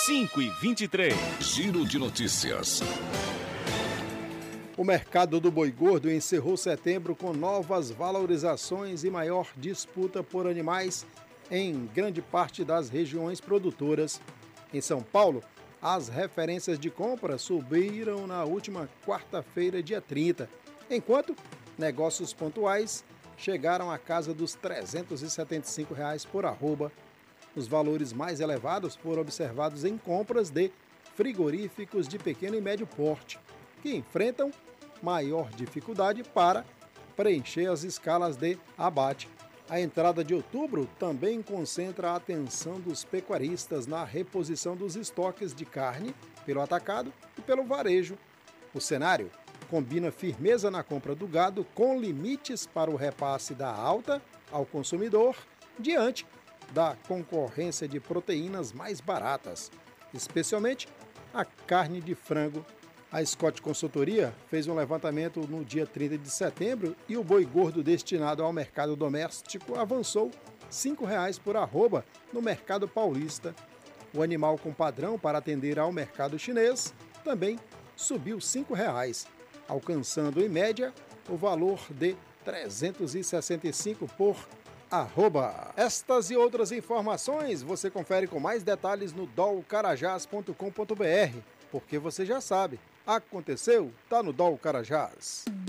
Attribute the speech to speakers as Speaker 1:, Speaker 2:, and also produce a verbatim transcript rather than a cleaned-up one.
Speaker 1: cinco e vinte e três.
Speaker 2: Giro de notícias.
Speaker 3: O mercado do boi gordo encerrou setembro com novas valorizações e maior disputa por animais em grande parte das regiões produtoras. Em São Paulo, as referências de compra subiram na última quarta-feira, dia trinta, enquanto negócios pontuais chegaram à casa dos trezentos e setenta e cinco reais por arroba. Os valores mais elevados foram observados em compras de frigoríficos de pequeno e médio porte, que enfrentam maior dificuldade para preencher as escalas de abate. A entrada de outubro também concentra a atenção dos pecuaristas na reposição dos estoques de carne pelo atacado e pelo varejo. O cenário combina firmeza na compra do gado com limites para o repasse da alta ao consumidor diante da concorrência de proteínas mais baratas, especialmente a carne de frango. A Scott Consultoria fez um levantamento no dia trinta de setembro e o boi gordo destinado ao mercado doméstico avançou cinco reais por arroba no mercado paulista. O animal com padrão para atender ao mercado chinês também subiu cinco reais, alcançando em média o valor de trezentos e sessenta e cinco por arroba. Estas e outras informações você confere com mais detalhes no dol carajás ponto com ponto br, porque você já sabe, aconteceu, tá no Dol Carajás.